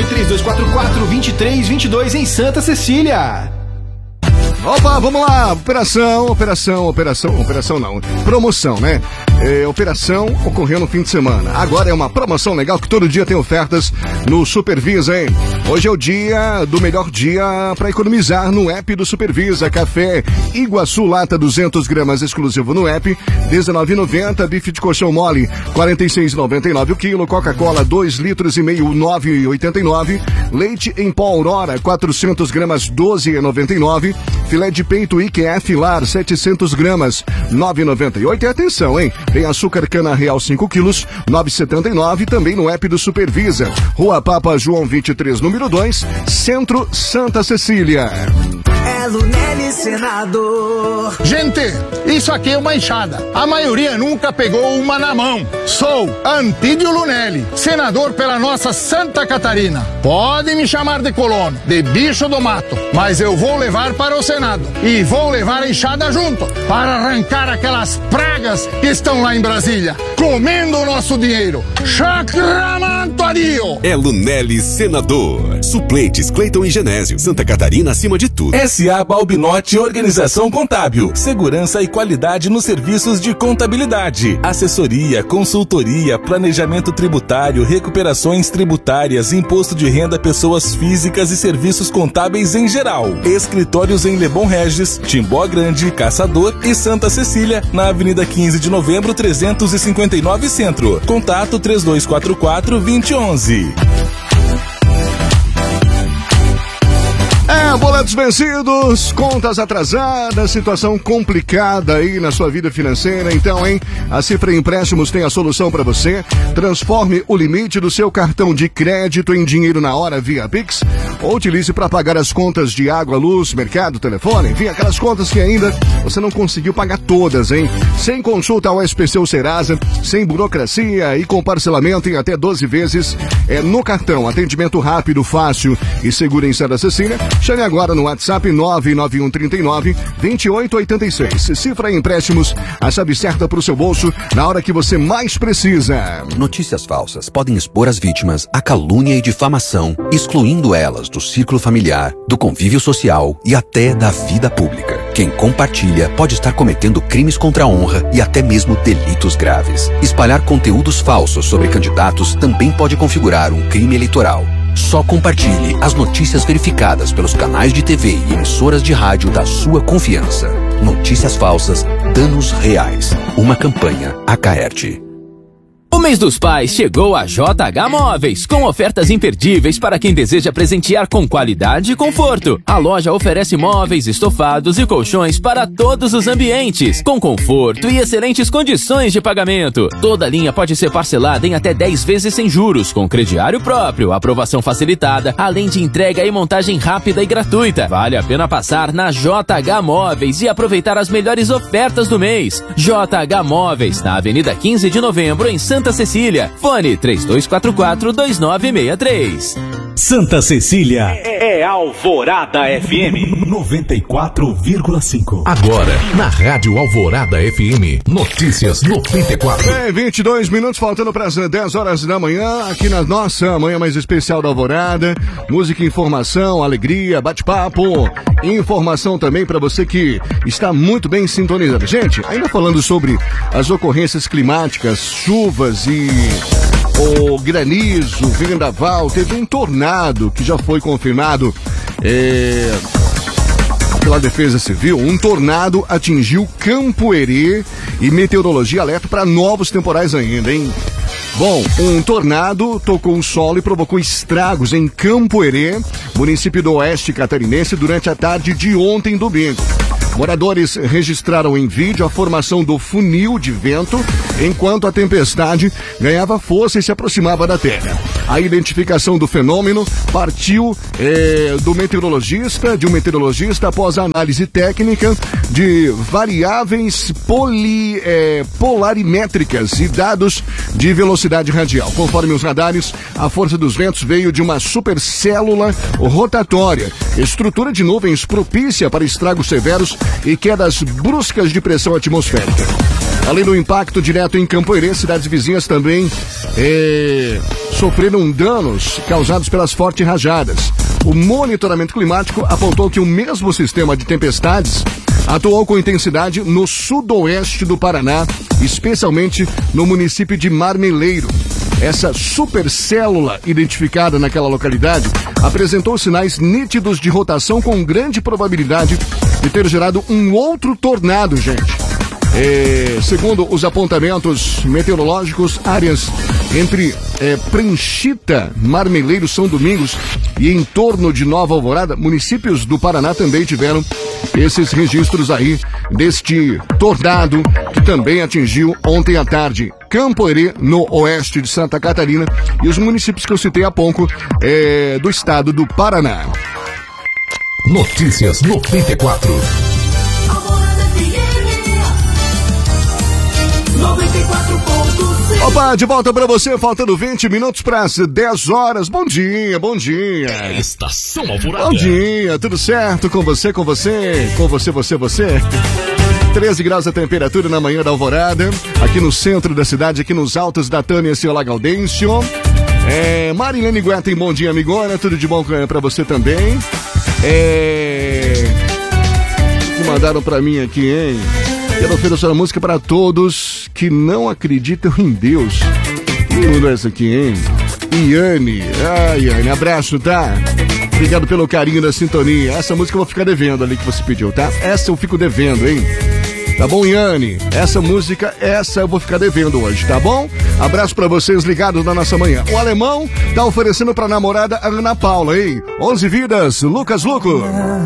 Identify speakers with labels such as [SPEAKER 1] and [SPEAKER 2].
[SPEAKER 1] 93244-2322 em Santa Cecília.
[SPEAKER 2] Opa, vamos lá, operação não, promoção, né? Operação ocorreu no fim de semana. Agora é uma promoção legal que todo dia tem ofertas no Supervisa, hein? Hoje é o dia do melhor dia para economizar no app do Supervisa. Café Iguaçu Lata 200 gramas exclusivo no app, R$19,90. Bife de colchão mole, R$46,99 o quilo. Coca-Cola 2,5 litros, R$9,89. Leite em pó Aurora 400 gramas, R$12,99. Filé de peito IQF Lar 700 gramas, R$9,98. E atenção, hein? Tem açúcar cana real 5 quilos, R$9,79. Também no app do Supervisa. Rua Papa João 23, número 2, Centro, Santa Cecília.
[SPEAKER 3] É Lunelli Senador.
[SPEAKER 4] Gente, isso aqui é uma enxada. A maioria nunca pegou uma na mão. Sou Antídio Lunelli, senador pela nossa Santa Catarina. Pode me chamar de colono, de bicho do mato, mas eu vou levar para o Senado. E vou levar a enxada junto, para arrancar aquelas pragas que estão lá em Brasília, comendo o nosso dinheiro. Chacramantorio!
[SPEAKER 5] É Lunelli Senador. Suplentes Cleiton e Genésio. Santa Catarina acima de tudo.
[SPEAKER 6] S.A. Balbinotti Organização Contábil. Segurança e qualidade nos serviços de contabilidade. Assessoria, consultoria, planejamento tributário, recuperações tributárias, imposto de renda a pessoas físicas e serviços contábeis em geral. Escritórios em Lebon Regis, Timbó Grande, Caçador e Santa Cecília, na Avenida 15 de Novembro, 359 Centro. Contato 3244-2011.
[SPEAKER 2] Boletos vencidos, contas atrasadas, situação complicada aí na sua vida financeira. Então, hein? A Cifra Empréstimos tem a solução para você. Transforme o limite do seu cartão de crédito em dinheiro na hora via Pix, ou utilize para pagar as contas de água, luz, mercado, telefone, enfim, aquelas contas que ainda você não conseguiu pagar todas, hein? Sem consulta ao SPC ou Serasa, sem burocracia e com parcelamento em até 12 vezes no cartão. Atendimento rápido, fácil e seguro em Santa Cecília. Chame agora no WhatsApp 99139-2886. Cifra Empréstimos, a chave certa para o seu bolso na hora que você mais precisa.
[SPEAKER 7] Notícias falsas podem expor as vítimas à calúnia e difamação, excluindo elas do círculo familiar, do convívio social e até da vida pública. Quem compartilha pode estar cometendo crimes contra a honra e até mesmo delitos graves. Espalhar conteúdos falsos sobre candidatos também pode configurar um crime eleitoral. Só compartilhe as notícias verificadas pelos canais de TV e emissoras de rádio da sua confiança. Notícias falsas, danos reais. Uma campanha Acaerte.
[SPEAKER 8] O mês dos pais chegou a JH Móveis, com ofertas imperdíveis para quem deseja presentear com qualidade e conforto. A loja oferece móveis, estofados e colchões para todos os ambientes, com conforto e excelentes condições de pagamento. Toda a linha pode ser parcelada em até 10 vezes sem juros, com crediário próprio, aprovação facilitada, além de entrega e montagem rápida e gratuita. Vale a pena passar na JH Móveis e aproveitar as melhores ofertas do mês. JH Móveis, na Avenida 15 de Novembro, em Santa Cecília. Fone 3244-2963.
[SPEAKER 9] Santa Cecília é Alvorada FM 94,5. Agora, na Rádio Alvorada FM, Notícias 94.
[SPEAKER 2] 22 minutos faltando para as 10 horas da manhã, aqui na nossa manhã mais especial da Alvorada. Música, informação, alegria, bate-papo, informação também para você que está muito bem sintonizado. Gente, ainda falando sobre as ocorrências climáticas, chuvas e o granizo, vendaval, teve um tornado que já foi confirmado pela Defesa Civil. Um tornado atingiu Campo Herê e meteorologia alerta para novos temporais ainda, hein? Bom, um tornado tocou o solo e provocou estragos em Campo Herê, município do Oeste Catarinense, durante a tarde de ontem, domingo. Moradores registraram em vídeo a formação do funil de vento enquanto a tempestade ganhava força e se aproximava da Terra. A identificação do fenômeno partiu de um meteorologista após a análise técnica de variáveis polarimétricas e dados de velocidade radial. Conforme os radares, a força dos ventos veio de uma supercélula rotatória estrutura de nuvens propícia para estragos severos e quedas bruscas de pressão atmosférica. Além do impacto direto em Campoerê, cidades vizinhas também sofreram danos causados pelas fortes rajadas. O monitoramento climático apontou que o mesmo sistema de tempestades atuou com intensidade no sudoeste do Paraná, especialmente no município de Marmeleiro. Essa supercélula identificada naquela localidade apresentou sinais nítidos de rotação com grande probabilidade de ter gerado um outro tornado, gente. Segundo os apontamentos meteorológicos, áreas entre Pranchita, Marmeleiro, São Domingos e em torno de Nova Alvorada, municípios do Paraná também tiveram esses registros aí deste tornado que também atingiu ontem à tarde Campoerê, no oeste de Santa Catarina, e os municípios que eu citei há pouco do estado do Paraná.
[SPEAKER 9] Notícias 94.
[SPEAKER 2] Opa, de volta pra você, faltando 20 minutos pras 10 horas. Bom dia, bom dia.
[SPEAKER 9] Estação Alvorada.
[SPEAKER 2] Bom dia, tudo certo com você, com você? 13 graus a temperatura na manhã da Alvorada, aqui no centro da cidade, aqui nos altos da Tânia Ciola Gaudêncio. Marilene Guetta, bom dia, amigona, tudo de bom pra você também. Mandaram pra mim aqui, hein? Quero oferecer uma música para todos que não acreditam em Deus. Quem mandou essa aqui, hein? Iane. Iane, abraço, tá? Obrigado pelo carinho da sintonia. Essa música eu vou ficar devendo ali que você pediu, tá? Essa eu fico devendo, hein? Tá bom, Iane? Essa música, eu vou ficar devendo hoje, tá bom? Abraço pra vocês ligados na nossa manhã. O alemão tá oferecendo pra namorada Ana Paula, hein? 11 vidas, Lucas Luco.